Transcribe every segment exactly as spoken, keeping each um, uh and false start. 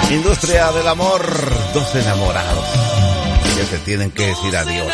Industria del amor, dos enamorados que se tienen que decir adiós.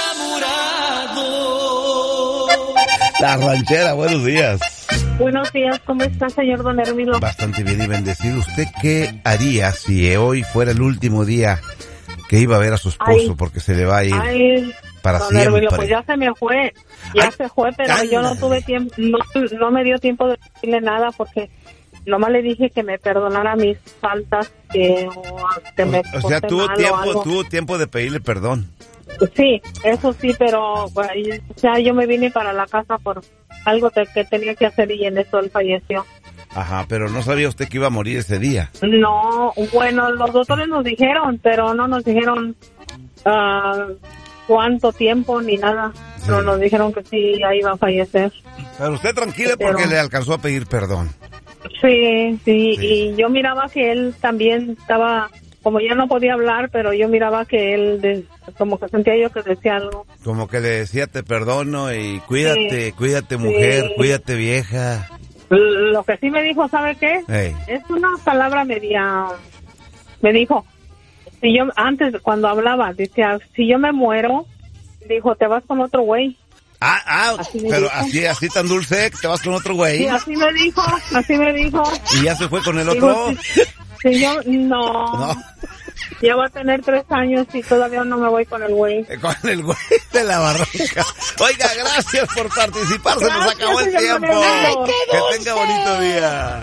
La ranchera, buenos días. Buenos días, ¿cómo está, señor Don Hermilo? Bastante bien y bendecido. ¿Usted qué haría si hoy fuera el último día que iba a ver a su esposo? Ay, porque se le va a ir ay, para don siempre. Hermilo, pues ya se me fue, ya ay, se fue, pero ay, yo no tuve tiempo, no, no me dio tiempo de decirle nada porque nomás le dije que me perdonara mis faltas, que, que me O, o sea, tuvo tiempo, tuvo tiempo de pedirle perdón. Sí, eso sí, pero bueno, o sea, yo me vine para la casa por algo que, que tenía que hacer y en eso él falleció. Ajá, pero no sabía usted que iba a morir ese día. No, bueno, los doctores nos dijeron, pero no nos dijeron uh, cuánto tiempo ni nada. Sí. Pero nos dijeron que sí, ya iba a fallecer. Pero usted tranquila pero... porque le alcanzó a pedir perdón. Sí, sí, sí, y yo miraba que él también estaba... Como ya no podía hablar, pero yo miraba que él, de, como que sentía yo que decía algo. Como que le decía, te perdono y cuídate, sí, cuídate mujer, sí. Cuídate vieja. Lo que sí me dijo, ¿sabe qué? Hey. Es una palabra media... Me dijo, si yo antes cuando hablaba, decía, si yo me muero, dijo, te vas con otro güey. Ah, ah, así pero así, así tan dulce, te vas con otro güey. Sí, así me dijo, así me dijo. ¿Y ya se fue con el otro? Digo, si, si yo, no. no. Ya voy a tener tres años y todavía no me voy con el güey. Con el güey de la barranca. Oiga, gracias por participar, se nos acabó el tiempo. Ay, que tenga bonito día.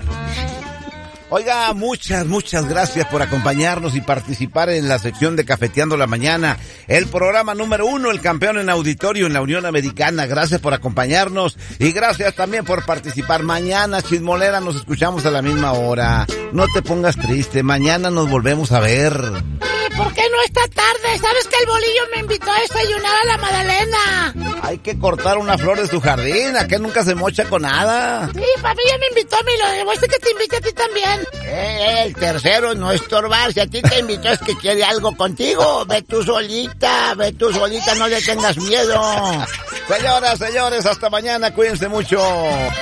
Oiga, muchas, muchas gracias por acompañarnos y participar en la sección de Cafeteando la Mañana, el programa número uno, el campeón en auditorio en la Unión Americana. Gracias por acompañarnos y gracias también por participar. Mañana, Chismolera, nos escuchamos a la misma hora. No te pongas triste, mañana nos volvemos a ver. ¿Por qué no esta tarde? ¿Sabes que el bolillo me invitó a desayunar a la Madalena? Hay que cortar una flor de su jardín, ¿a qué nunca se mocha con nada? Sí, papi ya me invitó a mí, lo debo, este que te invite a ti también. Eh, el tercero no estorbar, si a ti te invitó es que quiere algo contigo, ve tú solita, ve tú solita, no le tengas miedo. Señoras, señores, hasta mañana, cuídense mucho.